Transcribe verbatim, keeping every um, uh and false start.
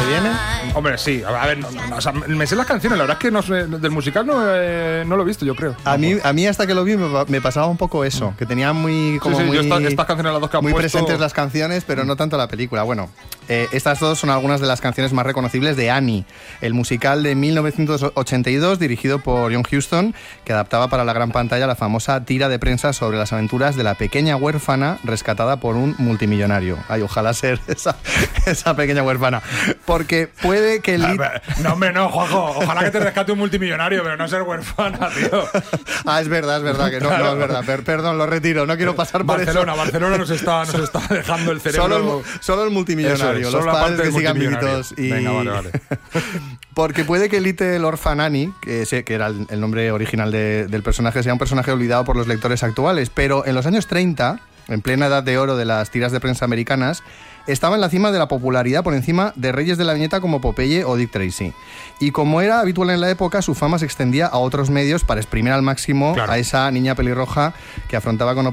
dónde viene? Hombre, sí. A ver, no, no, o sea, me sé las canciones. La verdad es que no sé, del musical no, eh, no lo he visto, yo creo. A mí, a mí hasta que lo vi me, me pasaba un poco eso, que tenía muy, como sí, sí, muy, yo esta, estas canciones las dos que han muy puesto... presentes las canciones, pero no tanto la película. Bueno, eh, estas dos son algunas de las canciones más reconocibles de Annie, el musical de mil novecientos ochenta y dos dirigido por John Huston, que adaptaba para la gran pantalla la famosa tira de prensa sobre las aventuras de la pequeña huérfana rescatada por un multimillonario. Ay, ojalá ser esa, esa pequeña huérfana. Porque puede que el... Ah, no, hombre, no, Juanjo. Ojalá que te rescate un multimillonario, pero no ser huérfana, tío. Ah, es verdad, es verdad, que no, claro. no es verdad. Per, perdón, lo retiro, no quiero pasar por Barcelona, eso. Barcelona nos está, nos está dejando el cerebro... Solo el, solo el multimillonario, eso es, los padres que sigan vivitos. Y... Venga, vale, vale. Porque puede que Little Orphan Annie, que, sé, que era el, el nombre original de, del personaje, sea un personaje olvidado por los lectores actuales, pero en los años treinta, en plena edad de oro de las tiras de prensa americanas, estaba en la cima de la popularidad por encima de reyes de la viñeta como Popeye o Dick Tracy. Y como era habitual en la época, su fama se extendía a otros medios para exprimir al máximo claro. a esa niña pelirroja que afrontaba con